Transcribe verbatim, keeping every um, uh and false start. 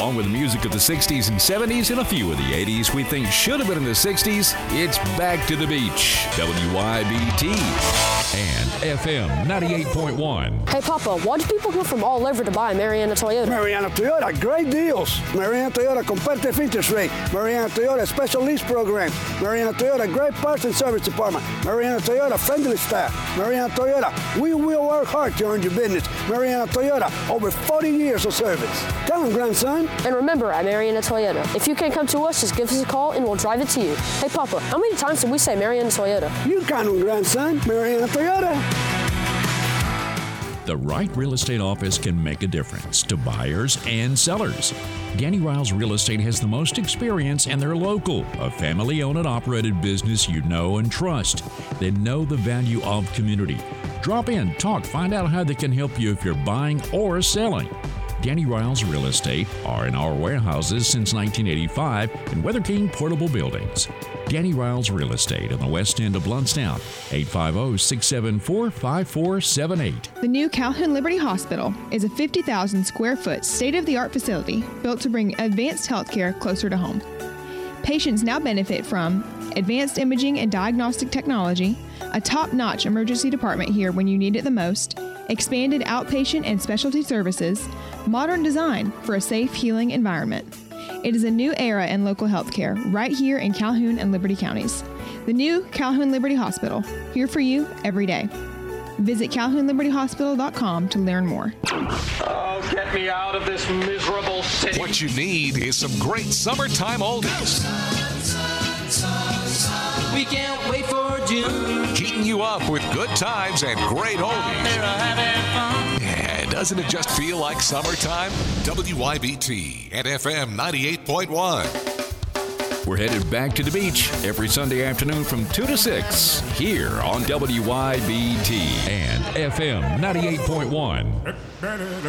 Along with the music of the sixties and seventies and a few of the eighties we think should have been in the sixties, it's Back to the Beach. W Y B T and F M ninety-eight point one. Hey, Papa, why do people come from all over to buy Mariana Toyota? Mariana Toyota, great deals. Mariana Toyota, competitive interest rate. Mariana Toyota, special lease program. Mariana Toyota, great parts and service department. Mariana Toyota, friendly staff. Mariana Toyota, we will work hard to earn your business. Mariana Toyota, over forty years of service. Come on, grandson. And remember, at Mariana Toyota, if you can't come to us, just give us a call and we'll drive it to you. Hey, Papa, how many times did we say Mariana Toyota? You count on, grandson. Mariana Toyota. The right real estate office can make a difference to buyers and sellers. Danny Riles Real Estate has the most experience, and they're local, a family-owned and operated business you know and trust. They know the value of community. Drop in, talk, find out how they can help you if you're buying or selling. Danny Riles Real Estate are in our warehouses since nineteen eighty-five in Weather King Portable Buildings. Danny Riles Real Estate on the west end of Bluntstown, eight five zero, six seven four, five four seven eight. The new Calhoun Liberty Hospital is a fifty thousand square foot state-of-the-art facility built to bring advanced healthcare closer to home. Patients now benefit from advanced imaging and diagnostic technology, a top-notch emergency department here when you need it the most, expanded outpatient and specialty services, modern design for a safe, healing environment. It is a new era in local healthcare right here in Calhoun and Liberty counties. The new Calhoun Liberty Hospital, here for you every day. Visit calhoun liberty hospital dot com to learn more. Oh, get me out of this miserable city. What you need is some great summertime oldies. We can't wait for June. Keeping you up with good times and great oldies. Yeah, doesn't it just feel like summertime? W Y B T and F M ninety-eight point one. We're headed back to the beach every Sunday afternoon from two to six here on W Y B T and F M ninety-eight point one.